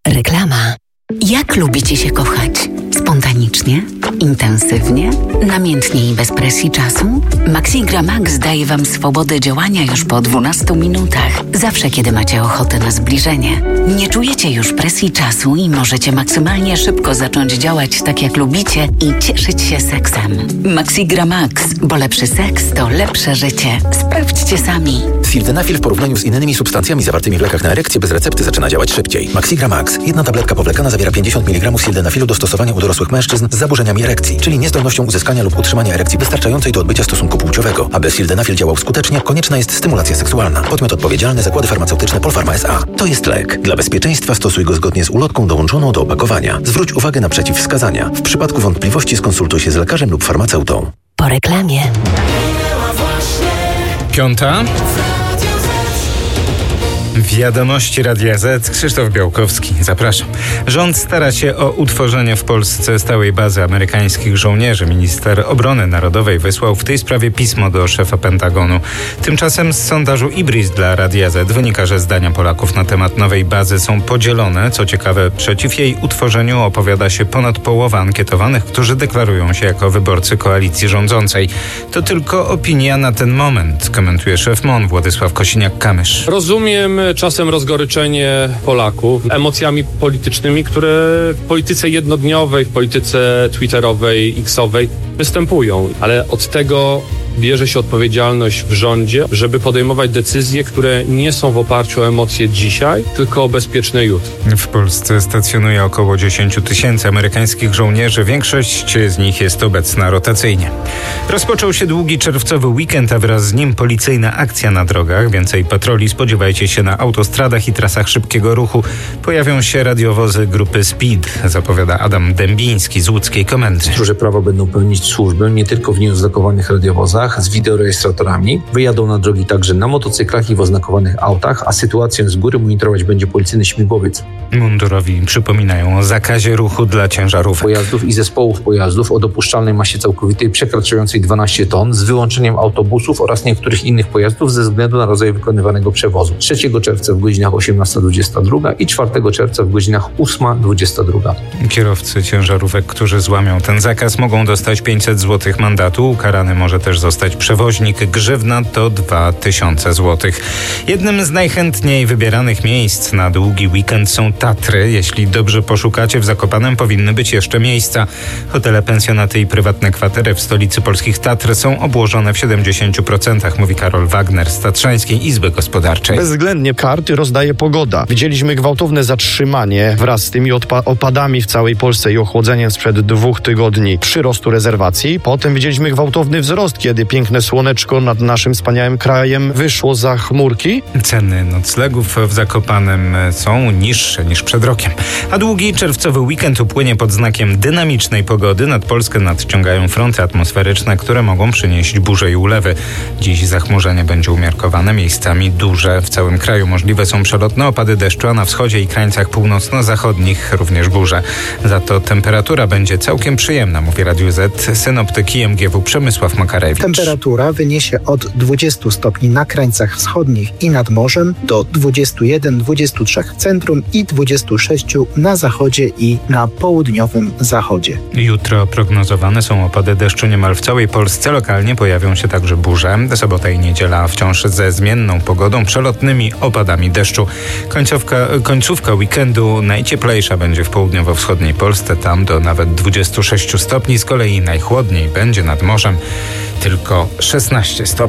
Reklama. Jak lubicie się kochać? Spontanicznie? Intensywnie? Namiętnie i bez presji czasu? Maxigra Max daje Wam swobodę działania już po 12 minutach. Zawsze, kiedy macie ochotę na zbliżenie. Nie czujecie już presji czasu i możecie maksymalnie szybko zacząć działać tak, jak lubicie i cieszyć się seksem. Maxigra Max, bo lepszy seks to lepsze życie. Sprawdźcie sami. Sildenafil w porównaniu z innymi substancjami zawartymi w lekach na erekcję bez recepty zaczyna działać szybciej. Maxigra Max. Jedna tabletka powlekana zawiera 50 mg sildenafilu do stosowania u dorosłych mężczyzn z zaburzeniami erekcji, czyli niezdolnością uzyskania lub utrzymania erekcji wystarczającej do odbycia stosunku płciowego. Aby sildenafil działał skutecznie, konieczna jest stymulacja seksualna. Podmiot odpowiedzialny: Zakłady Farmaceutyczne Polpharma S.A. To jest lek. Dla bezpieczeństwa stosuj go zgodnie z ulotką dołączoną do opakowania. Zwróć uwagę na przeciwwskazania. W przypadku wątpliwości skonsultuj się z lekarzem lub farmaceutą. Po reklamie. 5:00. Wiadomości Radia Z. Krzysztof Białkowski. Zapraszam. Rząd stara się o utworzenie w Polsce stałej bazy amerykańskich żołnierzy. Minister Obrony Narodowej wysłał w tej sprawie pismo do szefa Pentagonu. Tymczasem z sondażu Ibris dla Radia Z wynika, że zdania Polaków na temat nowej bazy są podzielone. Co ciekawe, przeciw jej utworzeniu opowiada się ponad połowa ankietowanych, którzy deklarują się jako wyborcy koalicji rządzącej. To tylko opinia na ten moment, komentuje szef MON Władysław Kosiniak-Kamysz. Rozumiem czasem rozgoryczenie Polaków emocjami politycznymi, które w polityce jednodniowej, w polityce twitterowej, x-owej występują, ale od tego bierze się odpowiedzialność w rządzie, żeby podejmować decyzje, które nie są w oparciu o emocje dzisiaj, tylko o bezpieczne jutro. W Polsce stacjonuje około 10 000 amerykańskich żołnierzy. Większość z nich jest obecna rotacyjnie. Rozpoczął się długi czerwcowy weekend, a wraz z nim policyjna akcja na drogach. Więcej patroli spodziewajcie się na autostradach i trasach szybkiego ruchu. Pojawią się radiowozy grupy Speed, zapowiada Adam Dębiński z łódzkiej komendy. Stróże prawa będą pełnić służbę nie tylko w nieoznakowanych radiowozach z wideorejestratorami. Wyjadą na drogi także na motocyklach i w oznakowanych autach, a sytuację z góry monitorować będzie policyjny śmigłowiec. Mundurowi przypominają o zakazie ruchu dla ciężarówek. Pojazdów i zespołów pojazdów o dopuszczalnej masie całkowitej przekraczającej 12 ton z wyłączeniem autobusów oraz niektórych innych pojazdów ze względu na rodzaj wykonywanego przewozu. 3 czerwca w godzinach 18:22 i 4 czerwca w godzinach 8:22. Kierowcy ciężarówek, którzy złamią ten zakaz, mogą dostać 500 zł mandatu. Ukarany może też zostać przewoźnik. Grzywna to 2000 zł. Jednym z najchętniej wybieranych miejsc na długi weekend są Tatry. Jeśli dobrze poszukacie, w Zakopanem powinny być jeszcze miejsca. Hotele, pensjonaty i prywatne kwatery w stolicy polskich Tatr są obłożone w 70%, mówi Karol Wagner z Tatrzańskiej Izby Gospodarczej. Bezwzględnie karty rozdaje pogoda. Widzieliśmy gwałtowne zatrzymanie wraz z tymi opadami w całej Polsce i ochłodzeniem sprzed 2 tygodni przyrostu rezerwacji. Potem widzieliśmy gwałtowny wzrost, kiedy piękne słoneczko nad naszym wspaniałym krajem wyszło za chmurki. Ceny noclegów w Zakopanem są niższe niż przed rokiem. A długi czerwcowy weekend upłynie pod znakiem dynamicznej pogody. Nad Polskę nadciągają fronty atmosferyczne, które mogą przynieść burze i ulewy. Dziś zachmurzenie będzie umiarkowane, miejscami duże. W całym kraju możliwe są przelotne opady deszczu, a na wschodzie i krańcach północno-zachodnich również burze. Za to temperatura będzie całkiem przyjemna, mówi Radiu Z synoptyk IMGW Przemysław Makarewicz. Temperatura wyniesie od 20 stopni na krańcach wschodnich i nad morzem do 21-23 w centrum i 26 na zachodzie i na południowym zachodzie. Jutro prognozowane są opady deszczu niemal w całej Polsce. Lokalnie pojawią się także burze. Sobota i niedziela wciąż ze zmienną pogodą, przelotnymi opadami deszczu. Końcówka weekendu najcieplejsza będzie w południowo-wschodniej Polsce, tam do nawet 26 stopni. Z kolei najchłodniej będzie nad morzem, tylko 16 stopni.